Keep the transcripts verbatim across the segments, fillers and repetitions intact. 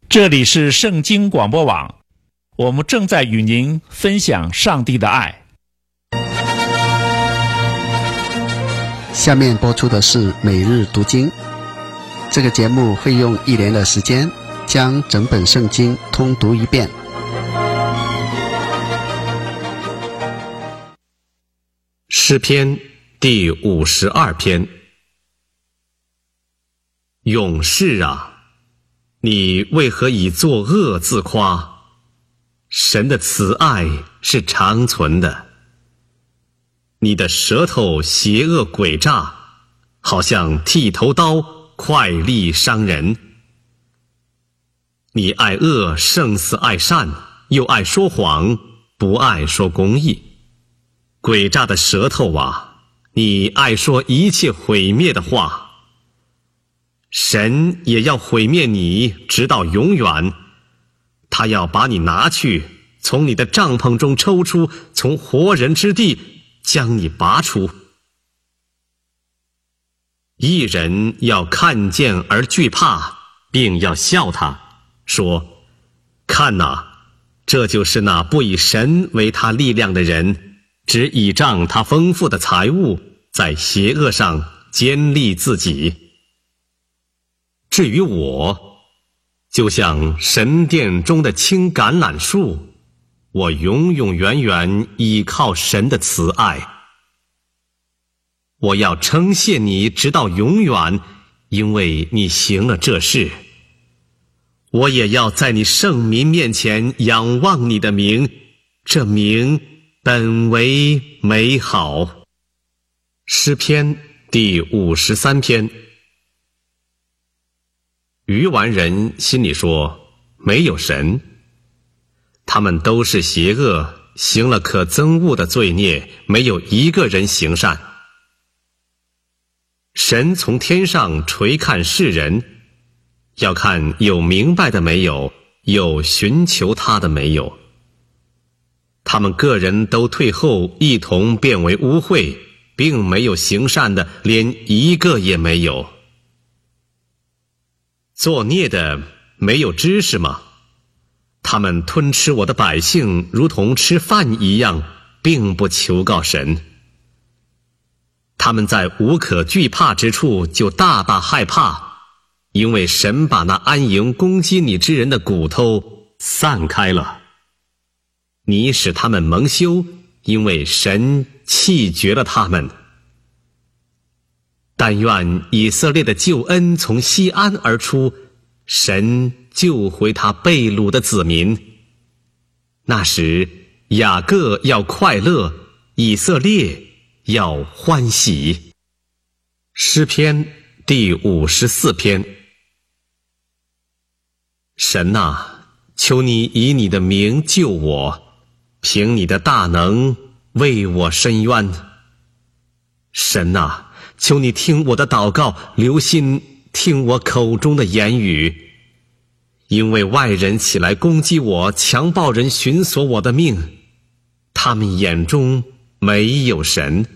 这里是圣经广播网，我们正在与您分享上帝的爱。 下面播出的是每日读经。这个节目会用一年的时间将整本圣经通读一遍。 诗篇第五十二篇。勇士啊，你为何以作恶自夸？神的慈爱是长存的。你的舌头邪恶诡诈，好像剃头刀，快利伤人。你爱恶胜似爱善，又爱说谎，不爱说公义。诡诈的舌头啊，你爱说一切毁灭的话。神也要毁灭你，直到永远。他要把你拿去，从你的帐篷中抽出，从活人之地将你拔出。一人要看见而惧怕，并要笑他，说：看哪，这就是那不以神为他力量的人，只倚仗他丰富的财物，在邪恶上坚立自己。至于我，就像神殿中的青橄榄树，我永永远远倚靠神的慈爱。我要称谢你直到永远，因为你行了这事。我也要在你圣民面前仰望你的名，这名本为美好。诗篇第五十三篇。愚顽人心里说，没有神，他们都是邪恶，行了可憎恶的罪孽，没有一个人行善。神从天上垂看世人，要看有明白的没有，有寻求他的没有。他们个人都退后，一同变为污秽，并没有行善的，连一个也没有。作孽的没有知识吗？他们吞吃我的百姓，如同吃饭一样，并不求告神。他们在无可惧怕之处就大大害怕，因为神把那安营攻击你之人的骨头散开了。你使他们蒙羞，因为神弃绝了他们。但愿以色列的救恩从西安而出，神救回他被掳的子民。那时雅各要快乐，以色列要欢喜。诗篇第五十四篇。神啊，求你以你的名救我，凭你的大能为我伸冤。神啊，求你听我的祷告，留心听我口中的言语。因为外人起来攻击我，强暴人寻索我的命，他们眼中没有神。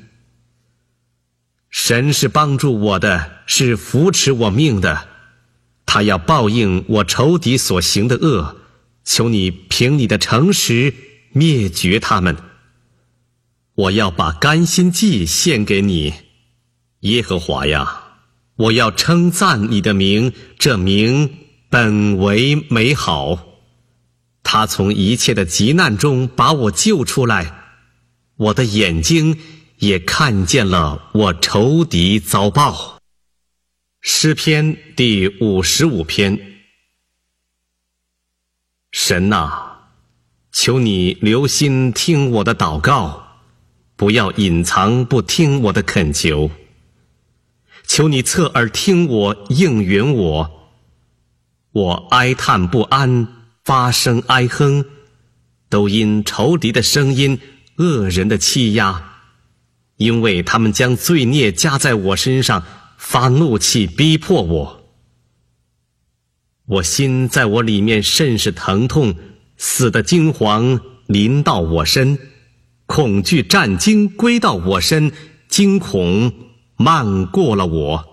神是帮助我的，是扶持我命的，他要报应我仇敌所行的恶，求你凭你的诚实灭绝他们。我要把甘心祭献给你，耶和华呀，我要称赞你的名，这名本为美好。他从一切的急难中把我救出来，我的眼睛也看见了我仇敌遭报。诗篇第五十五篇。神啊，求你留心听我的祷告，不要隐藏不听我的恳求。求你侧耳听我，应允我。我哀叹不安，发声哀哼，都因仇敌的声音，恶人的欺压，因为他们将罪孽加在我身上，发怒气逼迫我。我心在我里面甚是疼痛，死的惊惶临到我身，恐惧战惊归到我身，惊恐漫过了我。